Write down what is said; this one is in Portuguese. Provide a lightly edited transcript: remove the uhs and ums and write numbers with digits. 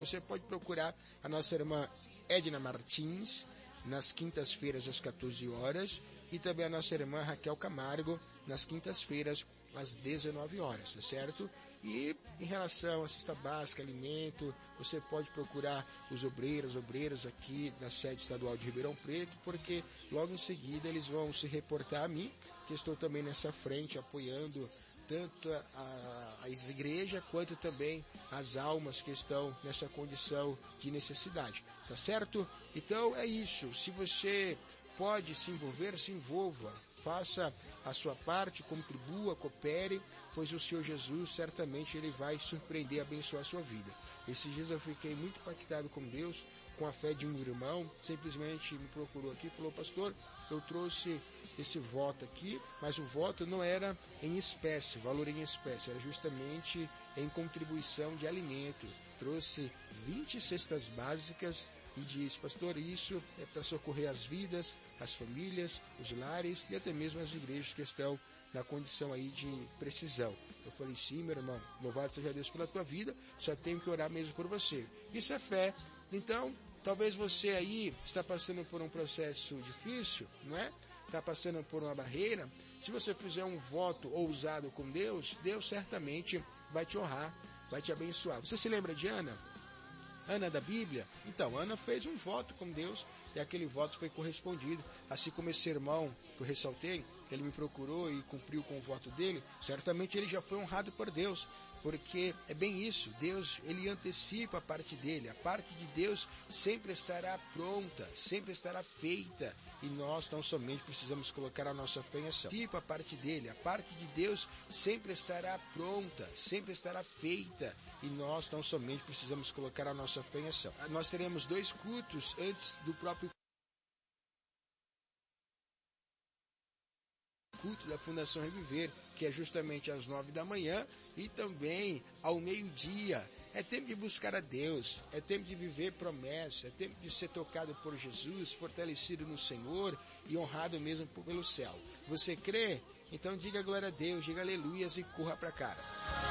Você pode procurar a nossa irmã Edna Martins nas quintas-feiras às 14 horas e também a nossa irmã Raquel Camargo nas quintas-feiras às 19 horas, tá certo? E em relação à cesta básica, alimento, você pode procurar os obreiros aqui da sede estadual de Ribeirão Preto, porque logo em seguida eles vão se reportar a mim, que estou também nessa frente apoiando tanto a igreja quanto também as almas que estão nessa condição de necessidade, tá certo? Então é isso, se você pode se envolver, se envolva, faça a sua parte, contribua, coopere, pois o Senhor Jesus certamente ele vai surpreender e abençoar a sua vida. Esses dias eu fiquei muito impactado com Deus, com a fé de um irmão, simplesmente me procurou aqui e falou: pastor, eu trouxe esse voto aqui, mas o voto não era em espécie, valor em espécie, era justamente em contribuição de alimento. Trouxe 20 cestas básicas e disse: pastor, isso é para socorrer as vidas, as famílias, os lares e até mesmo as igrejas que estão na condição aí de precisão. Eu falei: sim, meu irmão, louvado seja Deus pela tua vida, só tenho que orar mesmo por você. Isso é fé. Então, talvez você aí está passando por um processo difícil, não é? Está passando por uma barreira. Se você fizer um voto ousado com Deus, Deus certamente vai te honrar, vai te abençoar. Você se lembra de Ana? Ana da Bíblia? Então, Ana fez um voto com Deus e aquele voto foi correspondido. Assim como esse irmão que eu ressaltei, ele me procurou e cumpriu com o voto dele, certamente ele já foi honrado por Deus, porque é bem isso, Deus, ele antecipa a parte dele, a parte de Deus sempre estará pronta, sempre estará feita, e nós tão somente precisamos colocar a nossa fé em ação. Antecipa a parte dele, a parte de Deus sempre estará pronta, sempre estará feita, e nós tão somente precisamos colocar a nossa fé em ação. Nós teremos 2 cultos antes do próprio culto da Fundação Reviver, que é justamente às 9 da manhã e também ao meio-dia. É tempo de buscar a Deus, é tempo de viver promessa, é tempo de ser tocado por Jesus, fortalecido no Senhor e honrado mesmo pelo céu. Você crê? Então diga glória a Deus, diga aleluias e corra para cá.